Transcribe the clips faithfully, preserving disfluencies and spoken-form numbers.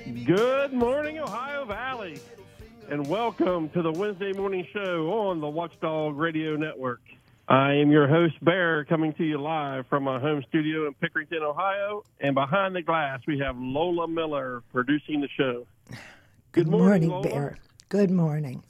Good morning, Ohio Valley, and welcome to the Wednesday morning show on the Watchdog Radio Network. I am your host, Bear, coming to you live from my home studio in Pickerington, Ohio, and behind the glass we have Lola Miller producing the show. Good, Good morning, morning Bear. Good morning.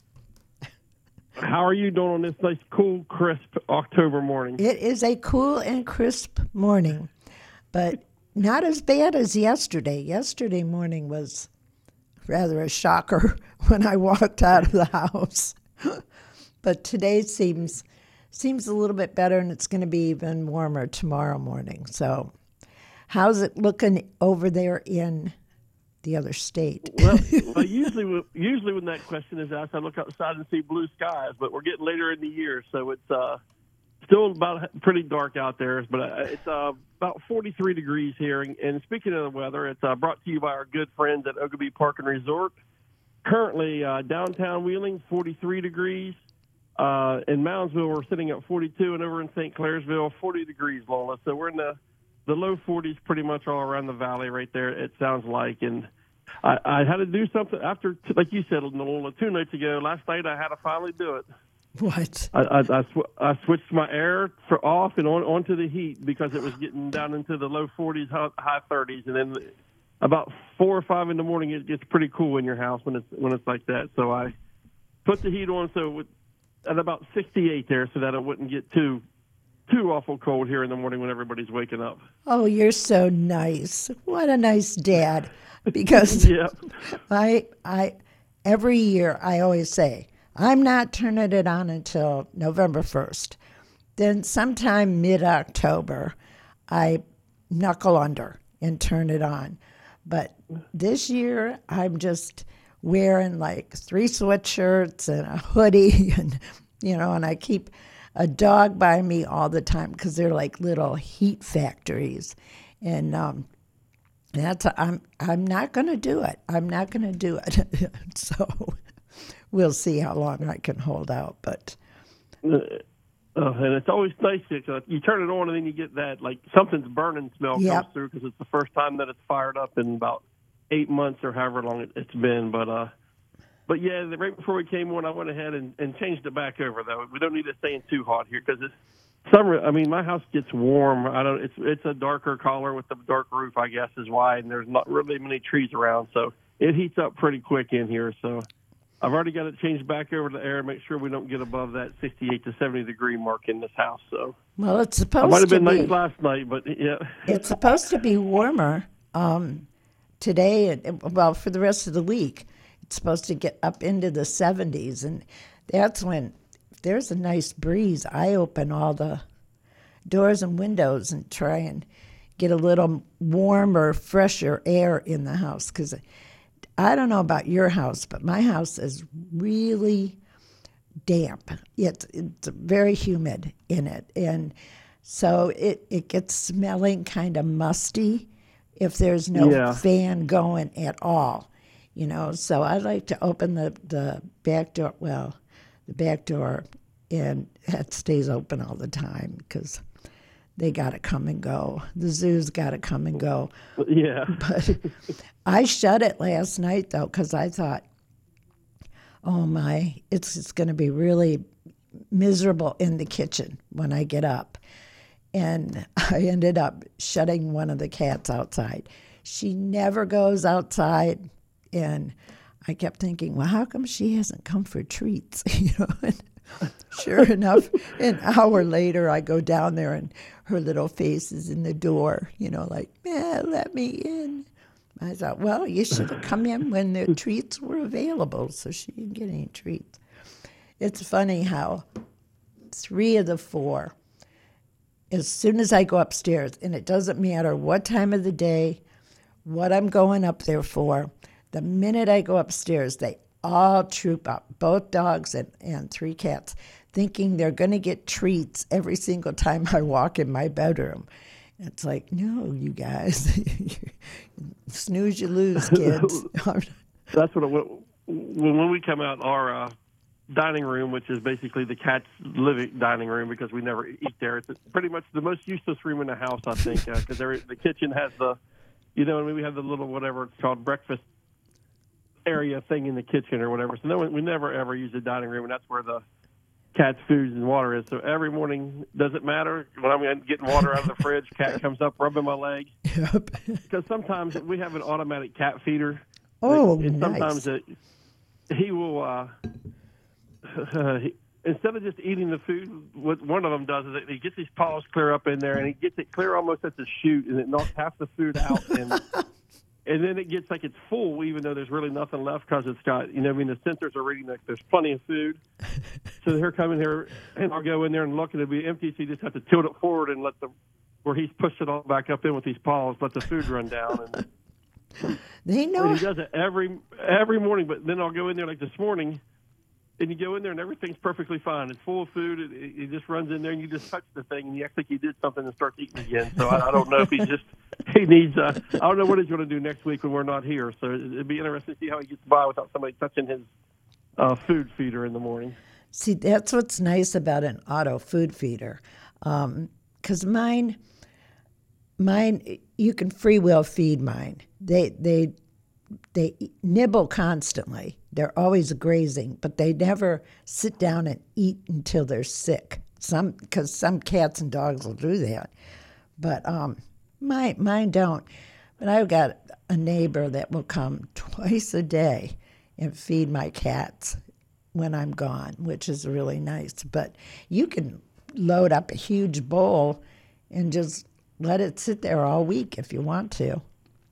How are you doing on this nice, cool, crisp October morning? It is a cool and crisp morning, but not as bad as yesterday. Yesterday morning was rather a shocker when I walked out of the house. But today seems seems a little bit better, and it's going to be even warmer tomorrow morning. So how's it looking over there in the other state? well, well, usually usually when that question is asked, I look outside and see blue skies, but we're getting later in the year, so it's uh, still about pretty dark out there. But uh, it's uh, about forty-three degrees here. And speaking of the weather, it's uh, brought to you by our good friends at Oglebay Park and Resort. Currently, uh, downtown Wheeling, forty-three degrees. Uh, in Moundsville, we're sitting at forty-two, and over in Saint Clairsville, forty degrees, Lola. So we're in the, the low forties pretty much all around the valley right there, it sounds like. And I, I had to do something after, like you said, Lola, two nights ago. Last night, I had to finally do it. What? I, I, I, sw- I switched my air for off and on onto the heat because it was getting down into the low forties, high thirties, and then about four or five in the morning, it gets pretty cool in your house when it's when it's like that. So I put the heat on so with, at about sixty-eight there, so that it wouldn't get too too awful cold here in the morning when everybody's waking up. Oh, you're so nice! What a nice dad. Because yeah. I I every year I always say, I'm not turning it on until November first. Then sometime mid-October, I knuckle under and turn it on. But this year, I'm just wearing like three sweatshirts and a hoodie, and you know, and I keep a dog by me all the time because they're like little heat factories. And um, that's I'm I'm not going to do it. I'm not going to do it. So we'll see how long I can hold out, but uh, uh, and it's always nice to, you turn it on and then you get that like something's burning smell yep. comes through because it's the first time that it's fired up in about eight months or however long it, it's been. But uh, but yeah, the, right before we came on, I went ahead and, and changed it back over. Though we don't need it staying too hot here because it's summer. I mean, my house gets warm. I don't. It's it's a darker color with the dark roof, I guess, is why. And there's not really many trees around, so it heats up pretty quick in here. So I've already got it changed back over to the air. Make sure we don't get above that sixty-eight to seventy degree mark in this house. So well, it's supposed it might have been to nice be, last night, but yeah, it's supposed to be warmer um, today. And well, for the rest of the week, it's supposed to get up into the seventies, and that's when if there's a nice breeze. I open all the doors and windows and try and get a little warmer, fresher air in the house because I don't know about your house, but my house is really damp. It's, it's very humid in it. And so it, it gets smelling kind of musty if there's no yeah. fan going at all, you know. So I like to open the, the back door, well, the back door, and that stays open all the time because they got to come and go. The zoo's got to come and go. Yeah. But I shut it last night, though, because I thought, oh, my, it's, it's going to be really miserable in the kitchen when I get up. And I ended up shutting one of the cats outside. She never goes outside. And I kept thinking, well, how come she hasn't come for treats? You know, and sure enough, an hour later, I go down there and her little face is in the door, you know, like, eh, let me in. I thought, well, you should have come in when the treats were available, so she didn't get any treats. It's funny how three of the four, as soon as I go upstairs, and it doesn't matter what time of the day, what I'm going up there for, the minute I go upstairs, they all troop up, both dogs and, and three cats, thinking they're going to get treats every single time I walk in my bedroom. It's like, no, you guys, snooze, you lose, kids. That's what it, when we come out our uh, dining room, which is basically the cat's living dining room because we never eat there. It's pretty much the most useless room in the house, I think, because uh, the kitchen has the, you know, I mean, we have the little whatever it's called breakfast area thing in the kitchen or whatever. So no, we never ever use the dining room, and that's where the cat's food and water is. So every morning, doesn't matter when I'm getting water out of the fridge, cat comes up rubbing my leg. Yep. Because sometimes we have an automatic cat feeder. Oh, and sometimes nice. it, he will. Uh, he, Instead of just eating the food, what one of them does is he gets his paws clear up in there, and he gets it clear almost at the chute, and it knocks half the food out, and and then it gets like it's full, even though there's really nothing left because it's got, you know, I mean, the sensors are reading like there's plenty of food. So they're coming here, and I'll go in there and look, and it'll be empty, so you just have to tilt it forward and let the, where he's pushed it all back up in with his paws, let the food run down. And, they know. and he does it every every morning, but then I'll go in there like this morning. And you go in there and everything's perfectly fine. It's full of food. It, it, it just runs in there and you just touch the thing and you act like you did something and start eating again. So I, I don't know if he just he needs. Uh, I don't know what he's going to do next week when we're not here. So it'd be interesting to see how he gets by without somebody touching his uh, food feeder in the morning. See, that's what's nice about an auto food feeder, because um, mine, mine you can free will feed mine. They they they nibble constantly. They're always grazing, but they never sit down and eat until they're sick. Some, because some cats and dogs will do that, but um, my mine don't. But I've got a neighbor that will come twice a day and feed my cats when I'm gone, which is really nice. But you can load up a huge bowl and just let it sit there all week if you want to.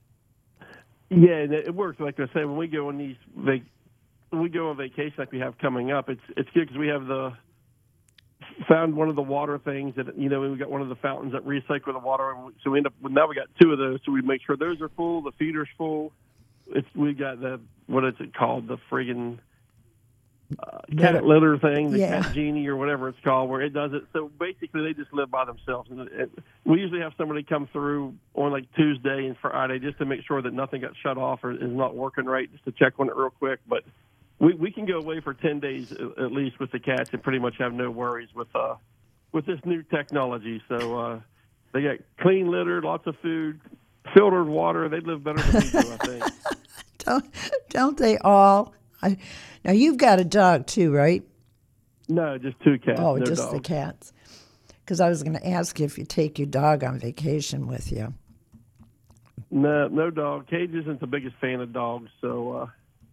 Yeah, and it works. Like I say, when we go on these, vac- when we go on vacation like we have coming up, it's it's good because we have the found one of the water things that, you know, we got one of the fountains that recycle the water, so we end up now we got two of those. So we make sure those are full, the feeder's full. It's we got the what is it called, the friggin' uh, cat litter thing, the yeah. cat genie or whatever it's called, where it does it. So basically, they just live by themselves. And it, we usually have somebody come through on like Tuesday and Friday just to make sure that nothing got shut off or is not working right, just to check on it real quick. But we we can go away for ten days at least with the cats and pretty much have no worries with uh with this new technology. So uh, they got clean litter, lots of food, filtered water. They live better than we do, I think. don't don't they all? I, now, you've got a dog too, right? No, just two cats. Oh, no just dogs. the cats. Because I was going to ask you if you take your dog on vacation with you. No, no dog. Cage isn't the biggest fan of dogs, so uh,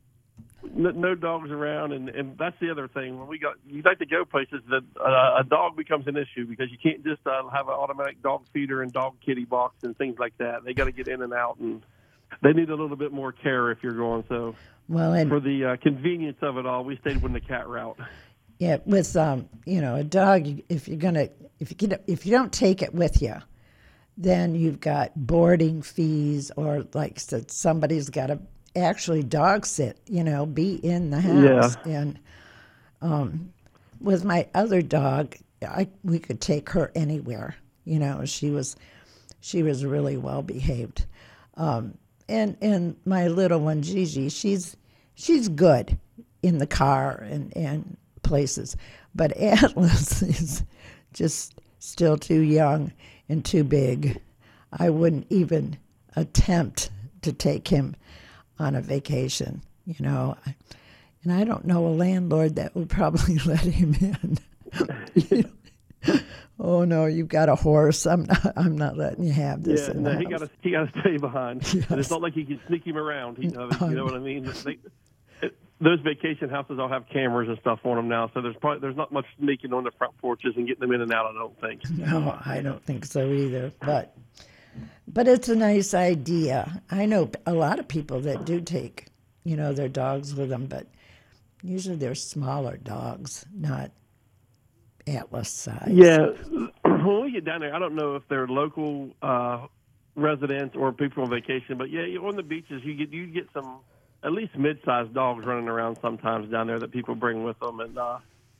no, no dogs around. And, and that's the other thing. When we got, you like to go places that uh, a dog becomes an issue because you can't just uh, have an automatic dog feeder and dog kitty box and things like that. They got to get in and out, and they need a little bit more care if you're going. So well, and for the uh, convenience of it all, we stayed with the cat route. Yeah, with um, you know, a dog. If you're gonna, if you get, if you don't take it with you, then you've got boarding fees, or like I said, somebody's got to actually dog sit. You know, be in the house. Yeah. And um, with my other dog, I we could take her anywhere. You know, she was, she was really well behaved. Um, and and my little one Gigi, she's she's good in the car and and places, but Atlas is just still too young and too big. I wouldn't even attempt to take him on a vacation, you know. And I don't know a landlord that would probably let him in. You know? Oh no, you've got a horse. I'm not. I'm not letting you have this. Yeah, in no, the he house. got to. He got to stay behind. Yes. And it's not like you can sneak him around. He, you know what I mean? They, it, those vacation houses all have cameras and stuff on them now, so there's probably there's not much sneaking on the front porches and getting them in and out. I don't think. No, I don't think so either. But but it's a nice idea. I know a lot of people that do take, you know, their dogs with them, but usually they're smaller dogs, not Atlas size. Yeah, when we get down there, I don't know if they're local uh, residents or people on vacation, but yeah, on the beaches you get you get some at least mid-sized dogs running around sometimes down there that people bring with them, and uh,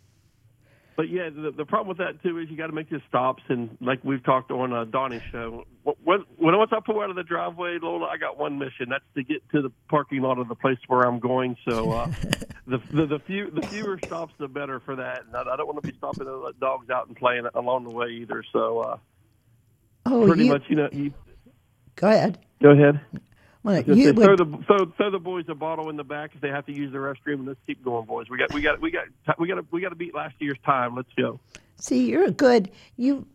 but yeah, the, the problem with that too is you got to make your stops, and like we've talked on uh, Donnie's show, when, when once I pull out of the driveway, Lola, I got one mission. That's to get to the parking lot of the place where I'm going. So uh, the, the the few the fewer stops, the better for that. And I, I don't want to be stopping to let dogs out and playing along the way either. So uh, Oh, pretty you, much, you know. You, go ahead. go ahead. Well, Just you say, throw would. the throw, throw the boys a bottle in the back if they have to use the restroom, and let's keep going, boys. We got we got we got we got to we got to beat last year's time. Let's go. See, you're good. You,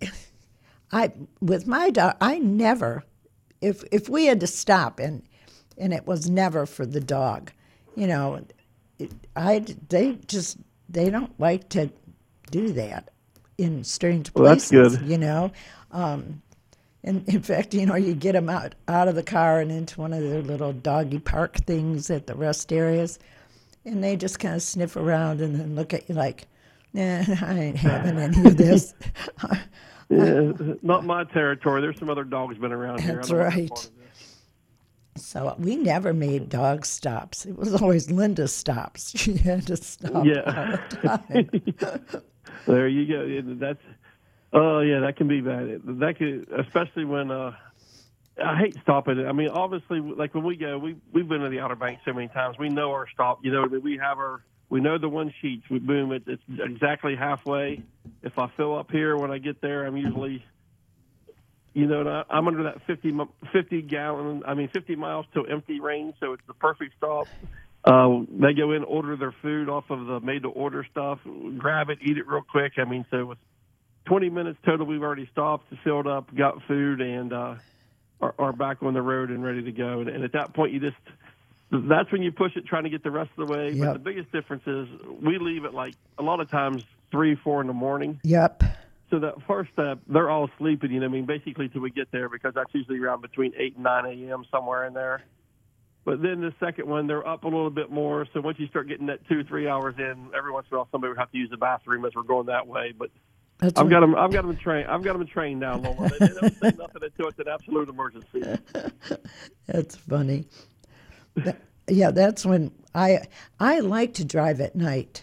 I with my dog, I never, if if we had to stop and and it was never for the dog, you know, it, I they just they don't like to do that in strange Well, that's places, good. you know. Um, and in fact, you know, you get them out out of the car and into one of their little doggy park things at the rest areas, and they just kind of sniff around and then look at you like, nah, I ain't having any of this. Yeah, not my territory. There's some other dogs been around here. I That's don't want no right. part of this. So we never made dog stops. It was always Linda's stops. She had to stop all Yeah. the time. There you go. Yeah, that's oh yeah, that can be bad. That could, especially when uh, I hate stopping. I mean, obviously, like when we go, we we've been to the Outer Banks so many times. We know our stop. You know, I mean, we have our we know the one sheets. We boom it. It's exactly halfway. If I fill up here when I get there, I'm usually, you know, and I, I'm under that fifty, fifty gallon. I mean, fifty miles to empty range, so it's the perfect stop. Uh, they go in, order their food off of the made-to-order stuff, grab it, eat it real quick. I mean, so with twenty minutes total, we've already stopped, filled up, got food, and uh, are, are back on the road and ready to go. And, and at that point, you just that's when you push it, trying to get the rest of the way. Yep. But the biggest difference is we leave at like a lot of times three, four in the morning. Yep. So that first step, they're all sleeping. You know, I mean, basically till we get there, because that's usually around between eight and nine a.m. somewhere in there. But then the second one, they're up a little bit more. So once you start getting that two, three hours in, every once in a while somebody would have to use the bathroom as we're going that way. But That's I've what- got them. I've got them trained. I've got them trained now, Lola. They, they don't say nothing until it's an absolute emergency. That's funny. That- yeah, that's when I I like to drive at night,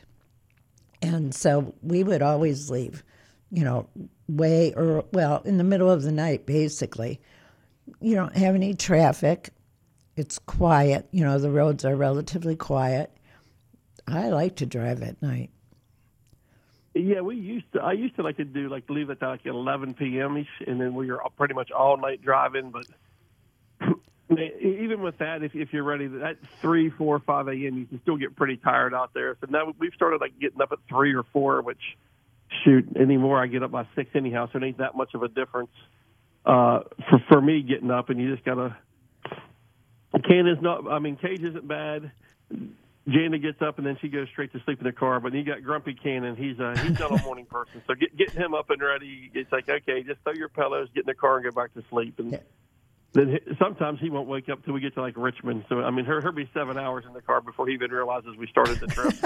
and so we would always leave, you know, way or well in the middle of the night, basically. You don't have any traffic. It's quiet. You know, the roads are relatively quiet. I like to drive at night. Yeah, we used to. I used to like to do like leave at like eleven p.m. ish, and then we were pretty much all night driving. But even with that, if if you're ready, at three, four, five a.m., you can still get pretty tired out there. So now we've started like getting up at three or four, which shoot anymore I get up by six anyhow, so it ain't that much of a difference uh, for for me getting up. And you just gotta. Ken is not. I mean, Cage isn't bad. Jana gets up and then she goes straight to sleep in the car. But then you got Grumpy Cannon. He's uh, he's not a morning person. So get, getting him up and ready, it's like, okay, just throw your pillows, get in the car, and go back to sleep. And Yeah. then he, sometimes he won't wake up till we get to like Richmond. So I mean, her her be seven hours in the car before he even realizes we started the trip.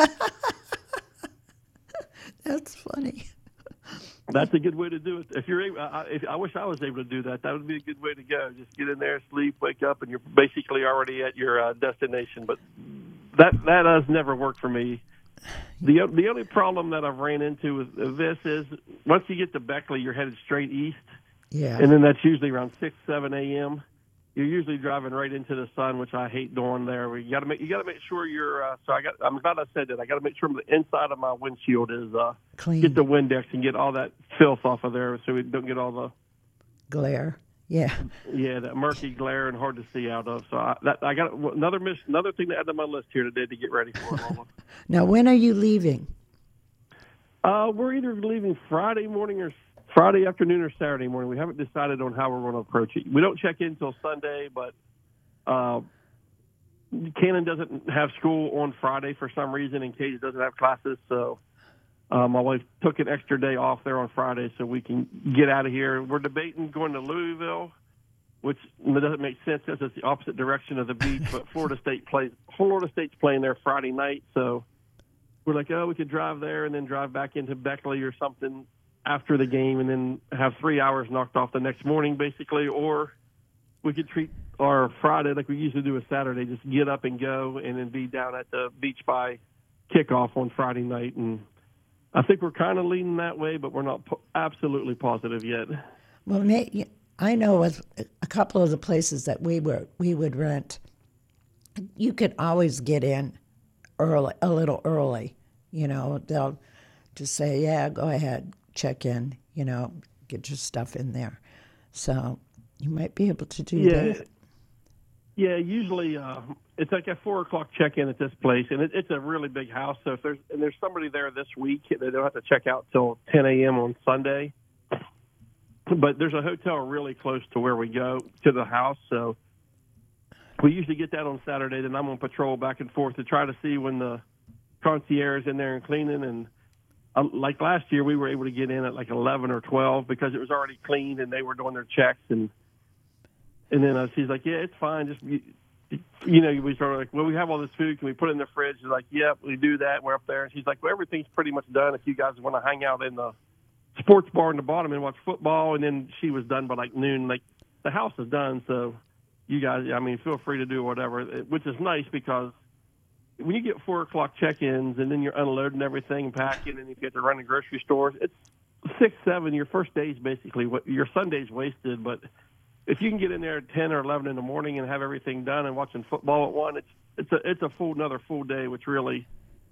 That's funny. That's a good way to do it. If you're able, I, if, I wish I was able to do that. That would be a good way to go. Just get in there, sleep, wake up, and you're basically already at your uh, destination. But that that has never worked for me. The the only problem that I've ran into with this is once you get to Beckley, you're headed straight east, Yeah. and then that's usually around six, seven a.m. You're usually driving right into the sun, which I hate doing there. You got to make you got to make sure you're. Uh, so I got. I'm glad I said that. I got to make sure the inside of my windshield is uh, Clean. get the Windex and get all that filth off of there, so we don't get all the Glare. Yeah. yeah that murky glare and hard to see out of. So I, that I got another miss, another thing to add to my list here today to get ready for. Lola. Now, when are you leaving? Uh, we're either leaving Friday morning or Friday afternoon or Saturday morning. We haven't decided on how we're going to approach it. We don't check in until Sunday, but uh, Cannon doesn't have school on Friday for some reason, and Cage doesn't have classes. So uh, my wife took an extra day off there on Friday so we can get out of here. We're debating going to Louisville, which doesn't make sense because it's the opposite direction of the beach. But Florida State plays. Florida State's playing there Friday night, so we're like, oh, we could drive there and then drive back into Beckley or something after the game and then have three hours knocked off the next morning, basically. Or we could treat our Friday like we usually do a Saturday, just get up and go and then be down at the beach by kickoff on Friday night. And I think we're kind of leaning that way, but we're not po- absolutely positive yet. Well, may, I know with a couple of the places that we were we would rent, you could always get in early, a little early. You know, they'll just say, "Yeah, go ahead, check in." You know, get your stuff in there. So you might be able to do Yeah. that. Yeah, usually uh, it's like a four o'clock check-in at this place, and it, it's a really big house. So if there's and there's somebody there this week, they don't have to check out till ten a.m. on Sunday. But there's a hotel really close to where we go to the house, so we usually get that on Saturday. Then I'm on patrol back and forth to try to see when the concierge is in there and cleaning. And uh, like last year, we were able to get in at like eleven or twelve because it was already cleaned and they were doing their checks and. And then uh, she's like, yeah, it's fine. Just, you, you know, we started like, well, we have all this food. Can we put it in the fridge? She's like, yep, we do that. We're up there. And she's like, well, everything's pretty much done. If you guys want to hang out in the sports bar in the bottom and watch football. And then she was done by like noon. Like, the house is done. So you guys, I mean, feel free to do whatever, which is nice because when you get four o'clock check-ins and then you're unloading everything and packing and you get to run the grocery stores, it's six, seven. Your first day is basically what your Sunday's wasted, but if you can get in there at ten or eleven in the morning and have everything done and watching football at one, it's it's a it's a full another full day, which really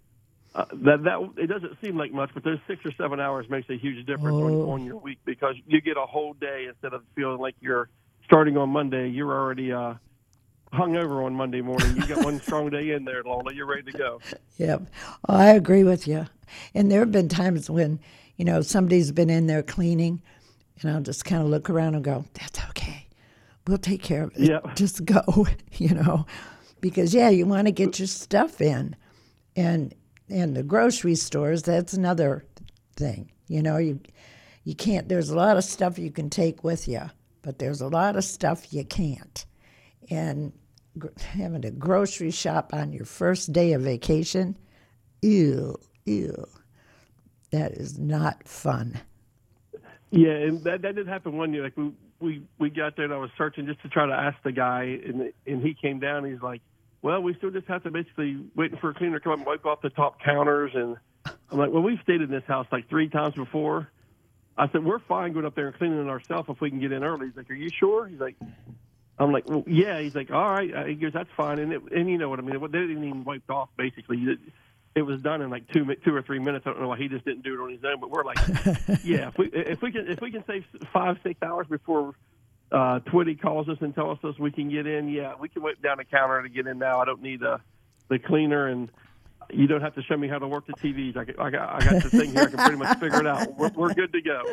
uh, that that it doesn't seem like much, but those six or seven hours makes a huge difference oh. on, on your week because you get a whole day instead of feeling like you're starting on Monday. You're already uh, hungover on Monday morning. You got one strong day in there, Lola. You're ready to go. Yep, I agree with you. And there have been times when you know somebody's been in there cleaning, and I'll just kind of look around and go, "That's okay. We'll take care of it. Yep. Just go," you know, because yeah, you want to get your stuff in, and and the grocery stores. That's another thing. You know, you you can't. There's a lot of stuff you can take with you, but there's a lot of stuff you can't. And gr- having a grocery shop on your first day of vacation, ew, ew, that is not fun. Yeah, and that that did happen one year. Like we. We we got there and I was searching just to try to ask the guy, and and he came down. And he's like, "Well, we still just have to basically waiting for a cleaner to come up and wipe off the top counters." And I'm like, "Well, we've stayed in this house like three times before." I said, "We're fine going up there and cleaning it ourselves if we can get in early." He's like, "Are you sure?" He's like, "I'm like, well, yeah." He's like, "All right." He goes, "That's fine." And it, and you know what I mean? They didn't even wipe off. Basically, it, it was done in like two two or three minutes. I don't know why he just didn't do it on his own. But we're like, yeah, if we if we can if we can save five six hours before uh, Twitty calls us and tells us we can get in, yeah, we can wipe down the counter to get in now. I don't need uh, the cleaner, and you don't have to show me how to work the T Vs. I, I got I got the thing here. I can pretty much figure it out. We're, we're good to go.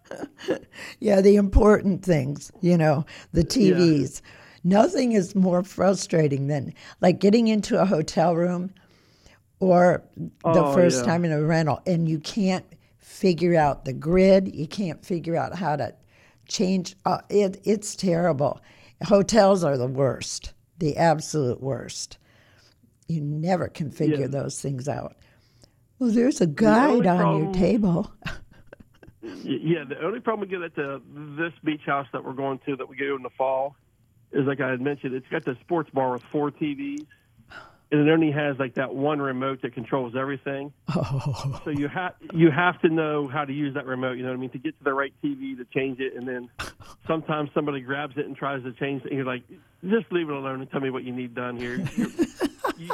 Yeah, the important things, you know, the T Vs. Yeah. Nothing is more frustrating than like getting into a hotel room or the oh, first yeah. time in a rental, and you can't figure out the grid. You can't figure out how to change. Uh, it, it's terrible. Hotels are the worst, the absolute worst. You never can figure yeah. those things out. Well, there's a guide the on problem, your table. Yeah, the only problem we get at the, this beach house that we're going to that we go in the fall is, like I had mentioned, it's got the sports bar with four T Vs. And it only has like that one remote that controls everything. Oh. So you have you have to know how to use that remote. You know what I mean? To get to the right T V to change it, and then sometimes somebody grabs it and tries to change it. And you're like, just leave it alone and tell me what you need done here. you,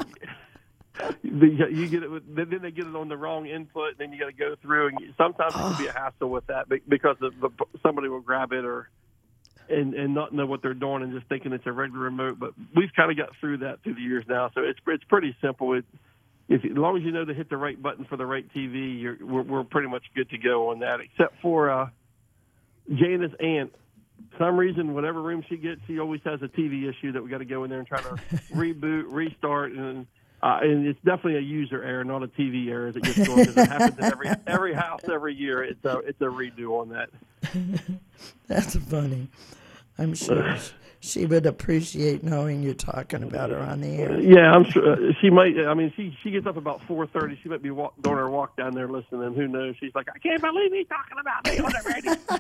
you, you get it. Then they get it on the wrong input, and then you got to go through. And sometimes it can be a hassle with that because of the, somebody will grab it or. And, and not know what they're doing and just thinking it's a regular remote. But we've kind of got through that through the years now, so it's it's pretty simple. It, if as long as you know to hit the right button for the right T V, you're, we're, we're pretty much good to go on that. Except for uh, Jana's aunt, for some reason, whatever room she gets, she always has a T V issue that we got to go in there and try to reboot, restart, and uh, and it's definitely a user error, not a T V error that gets going. Because it happens in every every house every year. It's a it's a redo on that. That's funny. I'm sure she would appreciate knowing you're talking about her on the air. Yeah, I'm sure uh, she might. I mean, she she gets up about four thirty. She might be walk, doing her walk down there listening. Who knows? She's like, I can't believe he's talking about me on the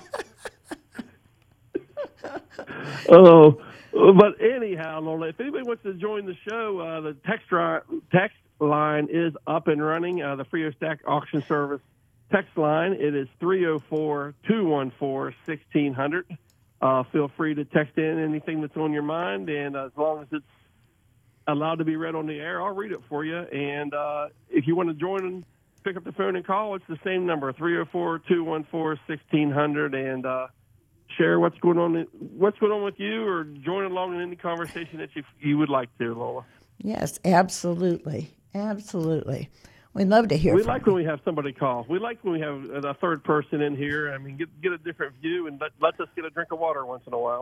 radio. Oh, but anyhow, Lola, if anybody wants to join the show, uh, the text, ri- text line is up and running. Uh, the Frio Stack Auction Service text line, it is three oh four, two one four, one six zero zero. Uh, feel free to text in anything that's on your mind, and uh, as long as it's allowed to be read on the air, I'll read it for you. And uh, if you want to join and pick up the phone and call, it's the same number, three oh four, two one four, one six zero zero. And uh, share what's going on, what's going on with you, or join along in any conversation that you you would like to, Lola. Yes, absolutely, absolutely. We'd love to hear. We from like you. when we have somebody call. We like when we have a third person in here. I mean, get get a different view and let, let us get a drink of water once in a while.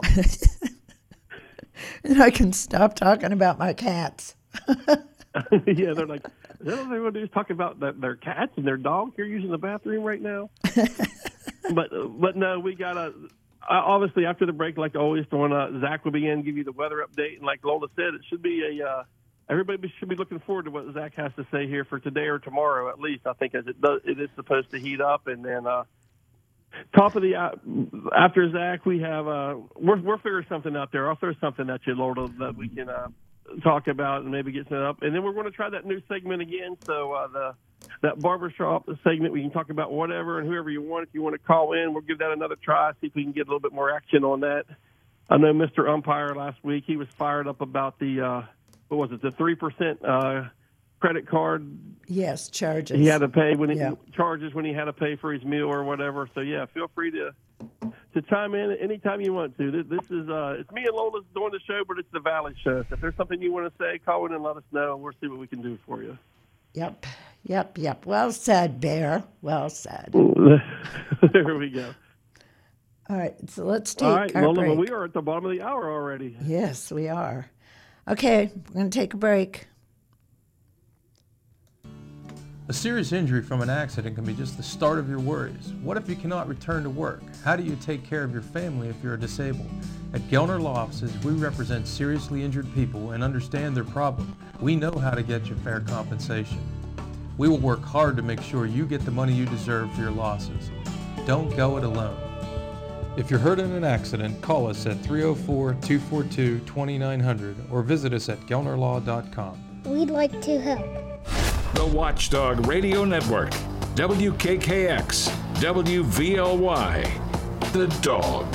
And I can stop talking about my cats. Yeah, they're like, is that all they want to do is talk about the, their cats and their dogs here using the bathroom right now? but but no, we got to, obviously after the break, like always, when uh, Zach will begin, give you the weather update. And like Lola said, it should be a, uh, everybody should be looking forward to what Zach has to say here for today or tomorrow at least, I think, as it does, it is supposed to heat up. And then uh, top of the, uh, after Zach, we have, uh, we're, we're figuring something out there. I'll throw something at you, Lola, that we can uh, talk about and maybe get set up. And then we're going to try that new segment again. So uh, the that barbershop segment, we can talk about whatever and whoever you want. If you want to call in, we'll give that another try, see if we can get a little bit more action on that. I know Mister Umpire last week, he was fired up about the, uh, what was it, the three percent uh, credit card. Yes, charges. He had to pay when he Yeah. charges when he had to pay for his meal or whatever. So, yeah, feel free to to chime in anytime you want to. This, this is uh, it's me and Lola doing the show, but it's the Valley Show. So if there's something you want to say, call in and let us know, and we'll see what we can do for you. Yep, yep, yep. Well said, Bear. Well said. There we go. All right, so let's take All right, our Lola, break. well, we are at the bottom of the hour already. Yes, we are. Okay, we're going to take a break. A serious injury from an accident can be just the start of your worries. What if you cannot return to work? How do you take care of your family if you're disabled? At Gelner Law Offices, we represent seriously injured people and understand their problem. We know how to get you fair compensation. We will work hard to make sure you get the money you deserve for your losses. Don't go it alone. If you're hurt in an accident, call us at three oh four, two four two, two nine zero zero or visit us at gelner law dot com. We'd like to help. The Watchdog Radio Network, W K K X, W V L Y, The Dog.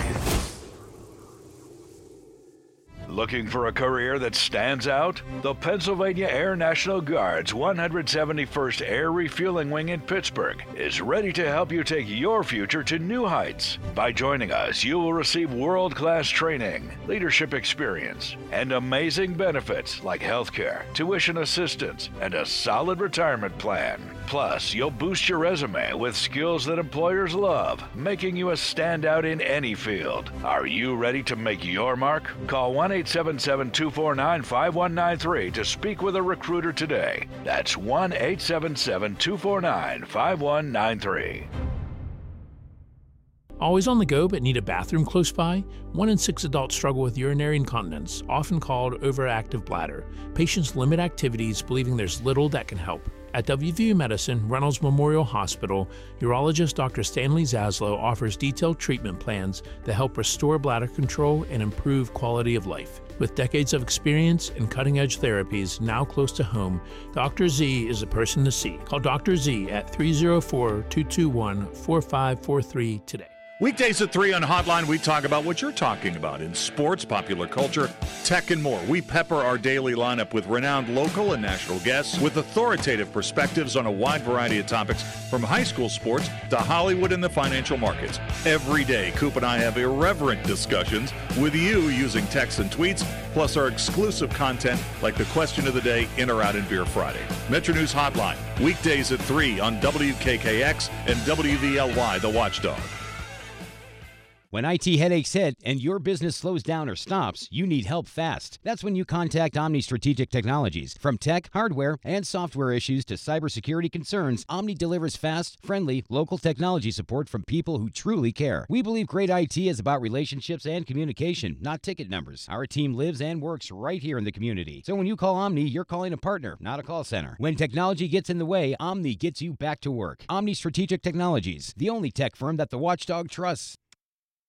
Looking for a career that stands out? The Pennsylvania Air National Guard's one hundred seventy-first Air Refueling Wing in Pittsburgh is ready to help you take your future to new heights. By joining us, you will receive world-class training, leadership experience, and amazing benefits like healthcare, tuition assistance, and a solid retirement plan. Plus, you'll boost your resume with skills that employers love, making you a standout in any field. Are you ready to make your mark? Call one eight seven seven, two four nine, five one nine three to speak with a recruiter today. That's one eight seven seven, two four nine, five one nine three. Always on the go but need a bathroom close by? One in six adults struggle with urinary incontinence, often called overactive bladder. Patients limit activities, believing there's little that can help. At W V U Medicine, Reynolds Memorial Hospital, urologist Doctor Stanley Zaslow offers detailed treatment plans that help restore bladder control and improve quality of life. With decades of experience and cutting-edge therapies now close to home, Doctor Z is a person to see. Call Doctor Z at three oh four, two two one, four five four three today. Weekdays at three on Hotline, we talk about what you're talking about in sports, popular culture, tech, and more. We pepper our daily lineup with renowned local and national guests with authoritative perspectives on a wide variety of topics, from high school sports to Hollywood and the financial markets. Every day, Coop and I have irreverent discussions with you using texts and tweets, plus our exclusive content like the question of the day, In or Out in Beer Friday. Metro News Hotline, weekdays at three on W K K X and W V L Y, The Watchdog. When I T headaches hit and your business slows down or stops, you need help fast. That's when you contact Omni Strategic Technologies. From tech, hardware, and software issues to cybersecurity concerns, Omni delivers fast, friendly, local technology support from people who truly care. We believe great I T is about relationships and communication, not ticket numbers. Our team lives and works right here in the community. So when you call Omni, you're calling a partner, not a call center. When technology gets in the way, Omni gets you back to work. Omni Strategic Technologies, the only tech firm that the Watchdog trusts.